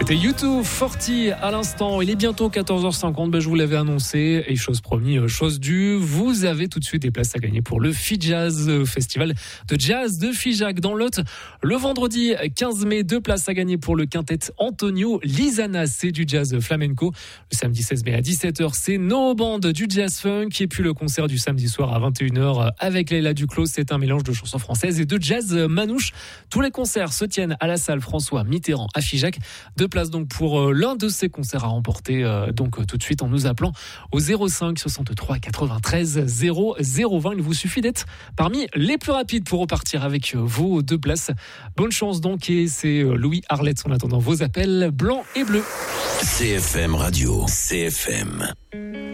C'était U2 40 à l'instant. Il est bientôt 14h50. Je vous l'avais annoncé. Et chose promis, chose due. Vous avez tout de suite des places à gagner pour le FIJAZ, festival de jazz de Figeac dans l'Aude. Le vendredi 15 mai, 2 places à gagner pour le quintet Antonio Lizana. C'est du jazz flamenco. Le samedi 16 mai à 17h, c'est No Band du jazz funk. Et puis le concert du samedi soir à 21h avec Leila Duclos. C'est un mélange de chansons françaises et de jazz manouche. Tous les concerts se tiennent à la salle François Mitterrand à Figeac. 2 places donc pour l'un de ces concerts à remporter donc tout de suite en nous appelant au 05 63 93 00 20. Il vous suffit d'être parmi les plus rapides pour repartir avec vos 2 places. Bonne chance donc, et c'est Louis Arlette en attendant vos appels blancs et bleus. CFM Radio, CFM.